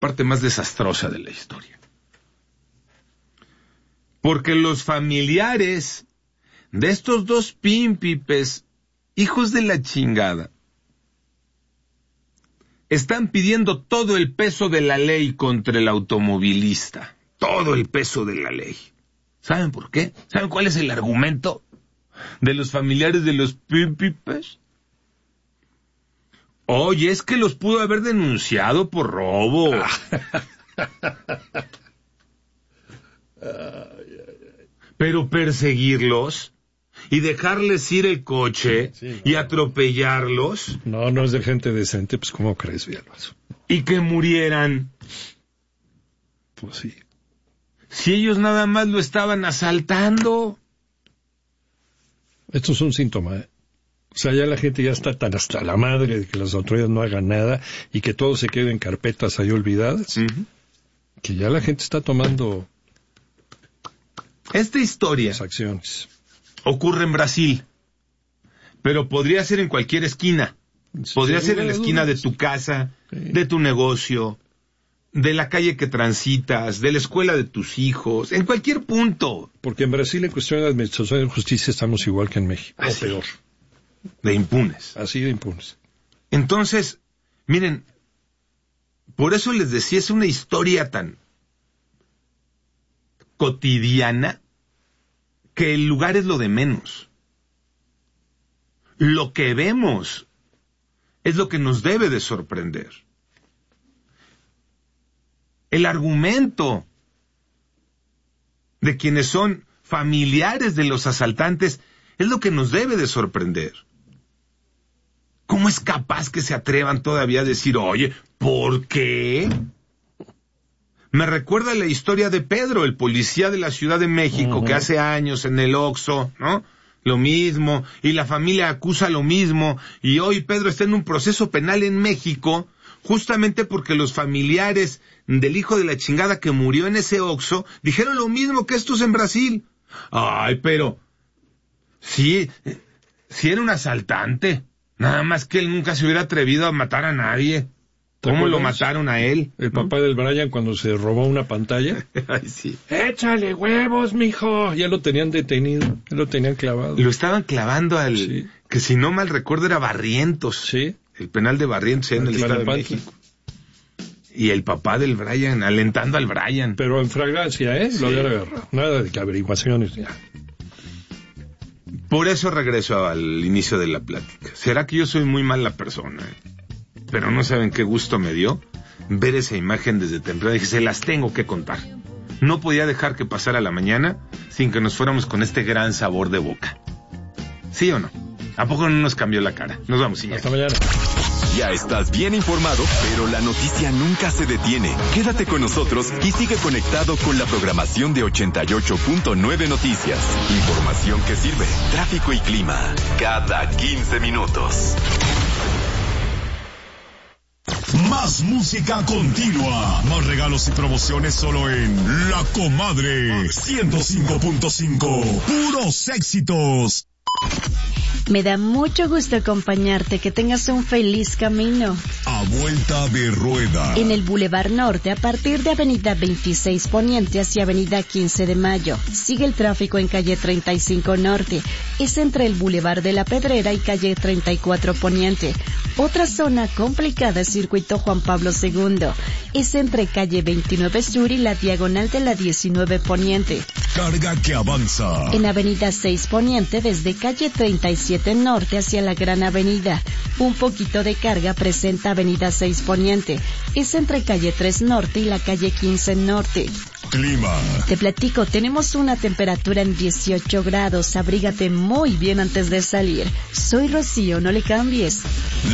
parte más desastrosa de la historia. Porque los familiares de estos dos pímpipes, hijos de la chingada, están pidiendo todo el peso de la ley contra el automovilista. Todo el peso de la ley. ¿Saben por qué? ¿Saben cuál es el argumento de los familiares de los pímpipes? Oye, es que los pudo haber denunciado por robo. Pero perseguirlos y dejarles ir el coche y atropellarlos. No es de gente decente, pues ¿cómo crees, Villalbazo? Y que murieran. Pues sí. Si ellos nada más lo estaban asaltando. Esto es un síntoma, ¿eh? O sea, ya la gente ya está tan hasta la madre de que las autoridades no hagan nada y que todo se quede en carpetas ahí olvidadas, que ya la gente está tomando esta historia las acciones. Ocurre en Brasil, pero podría ser en cualquier esquina. Podría ser en la esquina de tu casa, de tu negocio, de la calle que transitas, de la escuela de tus hijos, en cualquier punto. Porque en Brasil en cuestión de administración de justicia estamos igual que en México, o peor. De impunes. Así de impunes. Entonces, miren, por eso les decía, es una historia tan cotidiana que el lugar es lo de menos. Lo que vemos es lo que nos debe de sorprender. El argumento de quienes son familiares de los asaltantes es lo que nos debe de sorprender. ¿Cómo es capaz que se atrevan todavía a decir, oye, ¿por qué? Me recuerda la historia de Pedro, el policía de la Ciudad de México, que hace años en el Oxxo, ¿no? Lo mismo, y la familia acusa lo mismo, y hoy Pedro está en un proceso penal en México, justamente porque los familiares del hijo de la chingada que murió en ese Oxxo dijeron lo mismo que estos en Brasil. Ay, pero sí era un asaltante. Nada más que él nunca se hubiera atrevido a matar a nadie. ¿Cómo lo mataron a él? El papá del Brian cuando se robó una pantalla. Ay, sí. ¡Échale huevos, mijo! Ya lo tenían detenido, ya lo tenían clavado. Lo estaban clavando al... que si no mal recuerdo era Barrientos. Sí. El penal de Barrientos en el Estado de México. Y el papá del Brian, alentando al Brian. Pero en fragancia, ¿eh? Sí. Lo había agarrado. Nada de que averiguaciones, ya. Por eso regreso al inicio de la plática. ¿Será que yo soy muy mala persona? Pero no saben qué gusto me dio ver esa imagen desde temprano. Dije, se las tengo que contar. No podía dejar que pasara la mañana sin que nos fuéramos con este gran sabor de boca. ¿Sí o no? ¿A poco no nos cambió la cara? Nos vamos, Iñaki. Hasta mañana. Ya estás bien informado, pero la noticia nunca se detiene. Quédate con nosotros y sigue conectado con la programación de 88.9 Noticias. Información que sirve, tráfico y clima, cada 15 minutos. Más música continua. Más regalos y promociones solo en La Comadre 105.5. Puros éxitos. Me da mucho gusto acompañarte, que tengas un feliz camino. A vuelta de rueda. En el Boulevard Norte, a partir de Avenida 26 Poniente hacia Avenida 15 de Mayo. Sigue el tráfico en calle 35 Norte. Es entre el Boulevard de la Pedrera y calle 34 Poniente. Otra zona complicada es Circuito Juan Pablo II. Es entre calle 29 Sur y la diagonal de la 19 Poniente. Carga que avanza. En Avenida 6 Poniente, desde calle 37 Norte hacia la Gran Avenida. Un poquito de carga presenta Avenida 6 Poniente. Es entre calle 3 Norte y la calle 15 Norte. Clima. Te platico, tenemos una temperatura en 18 grados. Abrígate muy bien antes de salir. Soy Rocío, no le cambies.